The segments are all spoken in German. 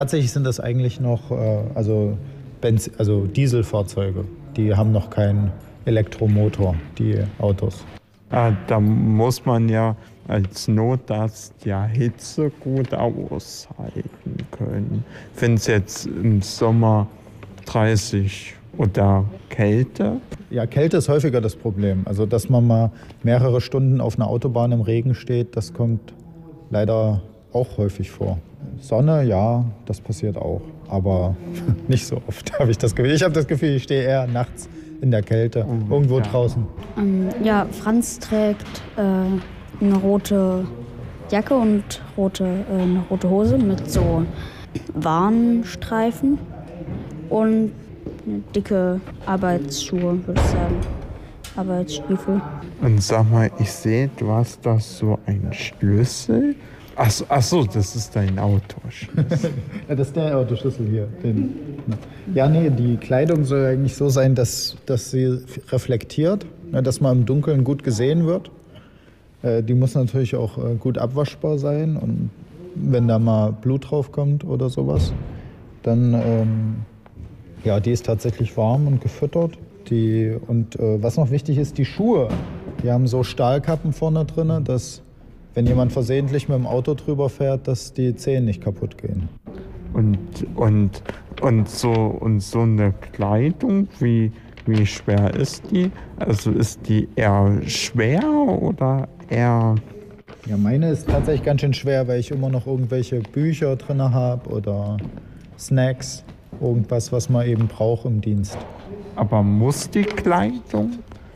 Tatsächlich sind das eigentlich noch also Dieselfahrzeuge. Die haben noch keinen Elektromotor, die Autos. Da muss man ja als Notarzt ja Hitze gut aushalten können. Wenn es jetzt im Sommer 30 oder Kälte? Ja, Kälte ist häufiger das Problem. Also, dass man mal mehrere Stunden auf einer Autobahn im Regen steht, das kommt leider auch häufig vor. Sonne, ja, das passiert auch. Aber nicht so oft, habe ich das Gefühl. Ich habe das Gefühl, ich stehe eher nachts in der Kälte, irgendwo draußen. Ja, Franz trägt eine rote Jacke und eine rote Hose mit so Warnstreifen und dicke Arbeitsschuhe, würde ich sagen. Arbeitsstiefel. Und sag mal, ich sehe, du hast da so einen Schlüssel. Ach so, das ist dein Autoschlüssel. Ja, das ist der Autoschlüssel hier. Ja, nee, die Kleidung soll eigentlich so sein, dass sie reflektiert, dass man im Dunkeln gut gesehen wird. Die muss natürlich auch gut abwaschbar sein und wenn da mal Blut drauf kommt oder sowas, dann, ja, die ist tatsächlich warm und gefüttert. Was noch wichtig ist, die Schuhe, die haben so Stahlkappen vorne drin, dass wenn jemand versehentlich mit dem Auto drüber fährt, dass die Zehen nicht kaputt gehen. Und so eine Kleidung, wie schwer ist die? Also ist die eher schwer oder eher... Ja, meine ist tatsächlich ganz schön schwer, weil ich immer noch irgendwelche Bücher drin habe oder Snacks, irgendwas, was man eben braucht im Dienst. Aber muss die Kleidung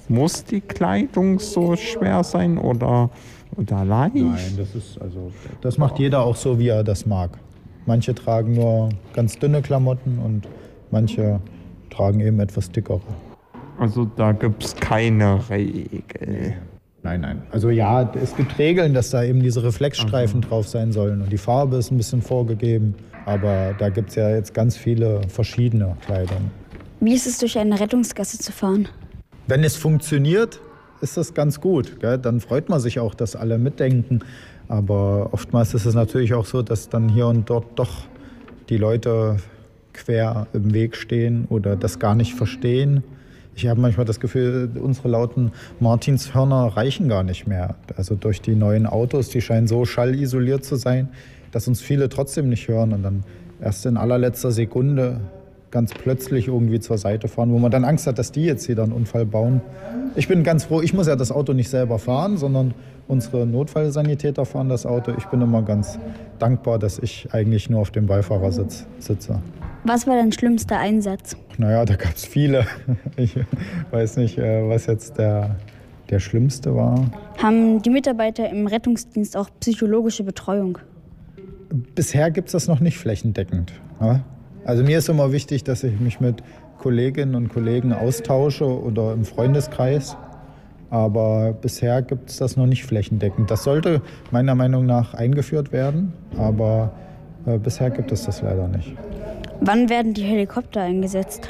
so schwer sein oder leicht? Nein, das macht jeder auch so, wie er das mag. Manche tragen nur ganz dünne Klamotten und manche tragen eben etwas dickere. Also da gibt es keine Regel. Nein. Also ja, es gibt Regeln, dass da eben diese Reflexstreifen drauf sein sollen. Und die Farbe ist ein bisschen vorgegeben. Aber da gibt es ja jetzt ganz viele verschiedene Kleidung. Wie ist es, durch eine Rettungsgasse zu fahren? Wenn es funktioniert, ist das ganz gut. Gell? Dann freut man sich auch, dass alle mitdenken. Aber oftmals ist es natürlich auch so, dass dann hier und dort doch die Leute quer im Weg stehen oder das gar nicht verstehen. Ich habe manchmal das Gefühl, unsere lauten Martinshörner reichen gar nicht mehr. Also durch die neuen Autos, die scheinen so schallisoliert zu sein, dass uns viele trotzdem nicht hören und dann erst in allerletzter Sekunde ganz plötzlich irgendwie zur Seite fahren, wo man dann Angst hat, dass die jetzt wieder einen Unfall bauen. Ich bin ganz froh, ich muss ja das Auto nicht selber fahren, sondern unsere Notfallsanitäter fahren das Auto. Ich bin immer ganz dankbar, dass ich eigentlich nur auf dem Beifahrersitz sitze. Was war dein schlimmster Einsatz? Naja, da gab es viele. Ich weiß nicht, was jetzt der schlimmste war. Haben die Mitarbeiter im Rettungsdienst auch psychologische Betreuung? Bisher gibt es das noch nicht flächendeckend. Ja? Also mir ist immer wichtig, dass ich mich mit Kolleginnen und Kollegen austausche oder im Freundeskreis. Aber bisher gibt es das noch nicht flächendeckend. Das sollte meiner Meinung nach eingeführt werden, aber bisher gibt es das leider nicht. Wann werden die Helikopter eingesetzt?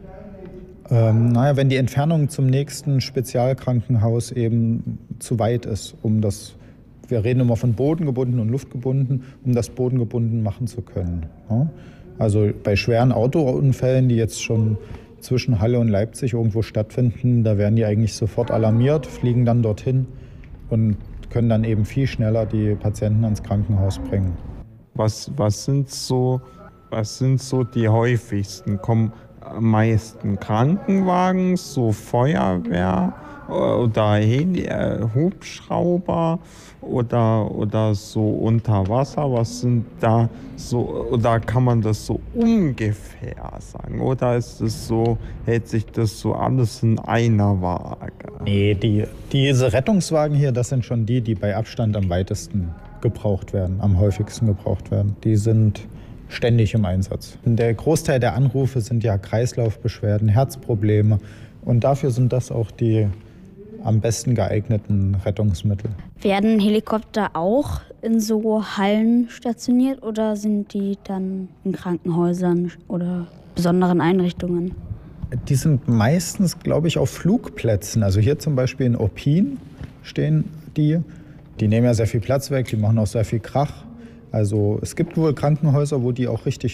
Wenn die Entfernung zum nächsten Spezialkrankenhaus eben zu weit ist, wir reden immer von bodengebunden und luftgebunden, um das bodengebunden machen zu können. Ja? Also bei schweren Autounfällen, die jetzt schon zwischen Halle und Leipzig irgendwo stattfinden, da werden die eigentlich sofort alarmiert, fliegen dann dorthin und können dann eben viel schneller die Patienten ans Krankenhaus bringen. Was sind so die häufigsten? Kommen am meisten Krankenwagen, so Feuerwehr oder Hubschrauber oder so unter Wasser? Was sind da so, oder kann man das so ungefähr sagen? Oder ist es so, hält sich das so alles in einer Waage? Nee, diese Rettungswagen hier, das sind schon die bei Abstand am weitesten gebraucht werden, am häufigsten gebraucht werden. Die sind ständig im Einsatz. Der Großteil der Anrufe sind ja Kreislaufbeschwerden, Herzprobleme und dafür sind das auch die am besten geeigneten Rettungsmittel. Werden Helikopter auch in so Hallen stationiert oder sind die dann in Krankenhäusern oder besonderen Einrichtungen? Die sind meistens, glaube ich, auf Flugplätzen. Also hier zum Beispiel in Opin stehen die. Die nehmen ja sehr viel Platz weg, die machen auch sehr viel Krach. Also es gibt wohl Krankenhäuser, wo die auch richtig